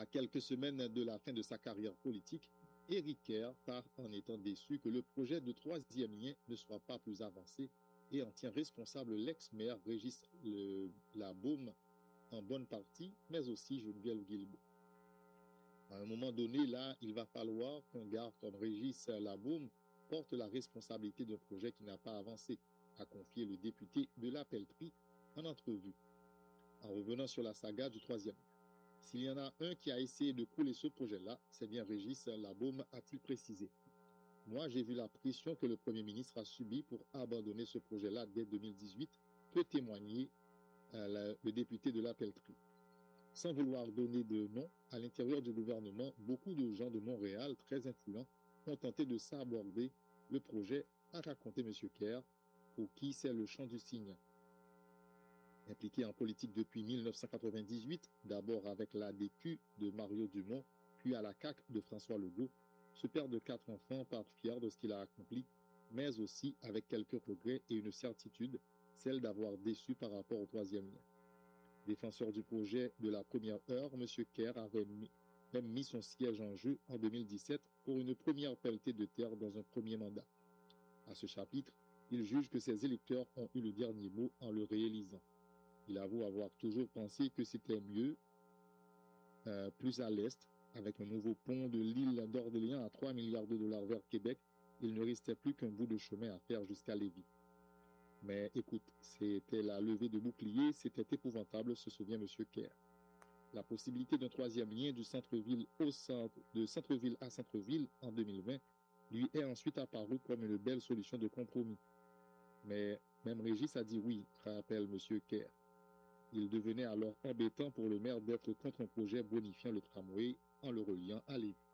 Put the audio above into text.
À quelques semaines de la fin de sa carrière politique, Éric Kerr part en étant déçu que le projet de troisième lien ne soit pas plus avancé et en tient responsable l'ex-maire Régis Labaume en bonne partie, mais aussi Geneviève Guilbeault. À un moment donné, là, il va falloir qu'un gars comme Régis Labaume porte la responsabilité d'un projet qui n'a pas avancé, a confié le député de la Pelletrie en entrevue. En revenant sur la saga du troisième. S'il y en a un qui a essayé de couler ce projet-là, c'est bien Régis Labaume, a-t-il précisé. Moi, j'ai vu la pression que le Premier ministre a subie pour abandonner ce projet-là dès 2018, peut témoigner le député de la Pelletrie. Sans vouloir donner de nom, à l'intérieur du gouvernement, beaucoup de gens de Montréal, très influents, ont tenté de s'aborder le projet, a raconté M. Kerr, pour qui c'est le chant du cygne. Impliqué en politique depuis 1998, d'abord avec l'ADQ de Mario Dumont, puis à la CAQ de François Legault, ce père de 4 enfants part fier de ce qu'il a accompli, mais aussi avec quelques regrets et une certitude, celle d'avoir déçu par rapport au troisième lien. Défenseur du projet de la première heure, M. Kerr avait même mis son siège en jeu en 2017 pour une première pelletée de terre dans un premier mandat. À ce chapitre, il juge que ses électeurs ont eu le dernier mot en le réalisant. Il avoue avoir toujours pensé que c'était mieux, plus à l'est, avec un nouveau pont de l'île d'Orléans à 3 milliards de dollars vers Québec. Il ne restait plus qu'un bout de chemin à faire jusqu'à Lévis. Mais écoute, c'était la levée de bouclier, c'était épouvantable, se souvient M. Kerr. La possibilité d'un troisième lien du centre-ville de centre-ville à centre-ville en 2020 lui est ensuite apparue comme une belle solution de compromis. Mais même Régis a dit oui, rappelle M. Kerr. Il devenait alors embêtant pour le maire d'être contre un projet bonifiant le tramway en le reliant à Lévis.